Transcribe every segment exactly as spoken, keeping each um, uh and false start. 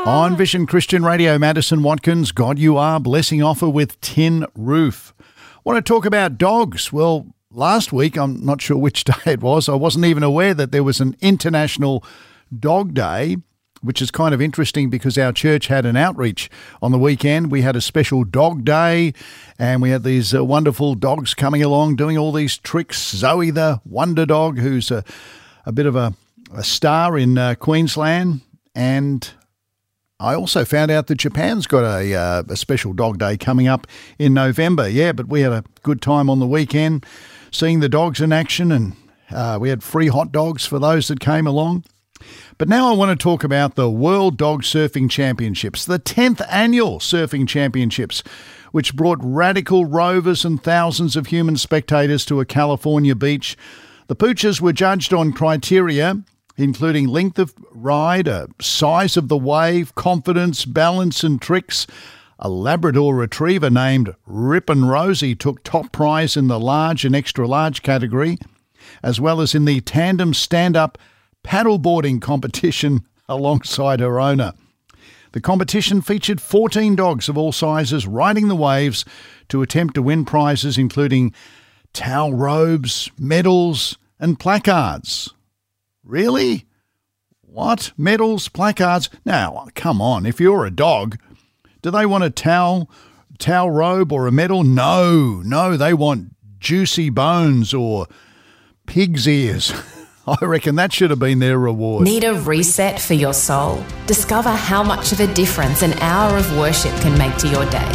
On Vision Christian Radio, Madison Watkins, God You Are, blessing offer with Tin Roof. Want to talk about dogs? Well, last week, I'm not sure which day it was, I wasn't even aware that there was an International Dog Day, which is kind of interesting because our church had an outreach on the weekend. We had a special dog day and we had these uh, wonderful dogs coming along doing all these tricks. Zoe the Wonder Dog, who's a, a bit of a, a star in uh, Queensland. And I also found out that Japan's got a, uh, a special dog day coming up in November. Yeah, but we had a good time on the weekend seeing the dogs in action, and uh, we had free hot dogs for those that came along. But now I want to talk about the World Dog Surfing Championships, the tenth annual Surfing Championships, which brought radical rovers and thousands of human spectators to a California beach. The poochers were judged on criteria including length of ride, uh, size of the wave, confidence, balance and tricks. A Labrador Retriever named Rippin' Rosie took top prize in the large and extra large category, as well as in the tandem stand-up paddleboarding competition alongside her owner. The competition featured fourteen dogs of all sizes riding the waves to attempt to win prizes including towel robes, medals and placards. Really? What? Medals, placards? Now, come on, if you're a dog, do they want a towel, towel robe or a medal? No, no, they want juicy bones or pig's ears. I reckon that should have been their reward. Need a reset for your soul? Discover how much of a difference an hour of worship can make to your day.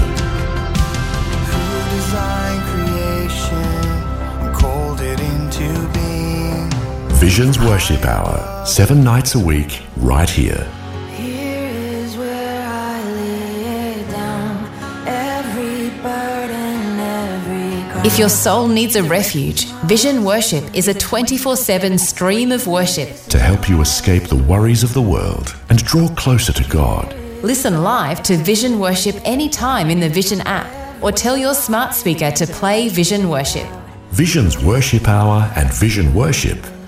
Who designed creation and called it into being? Vision's Worship Hour, seven nights a week, right here. Here is where I lay it down, every burden, every cross. If your soul needs a refuge, Vision Worship is a twenty-four seven stream of worship To help you escape the worries of the world and draw closer to God. Listen live to Vision Worship anytime in the Vision app or tell your smart speaker to play Vision Worship. Vision's Worship Hour and Vision Worship